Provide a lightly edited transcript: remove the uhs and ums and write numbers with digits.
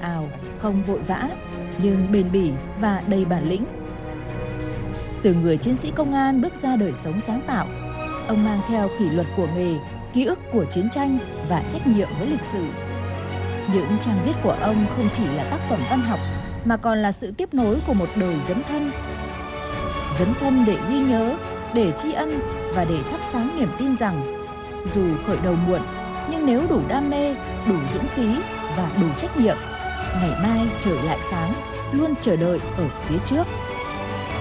ào, không vội vã, nhưng bền bỉ và đầy bản lĩnh. Từ người chiến sĩ công an bước ra đời sống sáng tạo, ông mang theo kỷ luật của nghề, ký ức của chiến tranh và trách nhiệm với lịch sử. Những trang viết của ông không chỉ là tác phẩm văn học mà còn là sự tiếp nối của một đời dấn thân. Dấn thân để ghi nhớ, để tri ân và để thắp sáng niềm tin rằng dù khởi đầu muộn, nhưng nếu đủ đam mê, đủ dũng khí và đủ trách nhiệm, ngày mai trời lại sáng, luôn chờ đợi ở phía trước.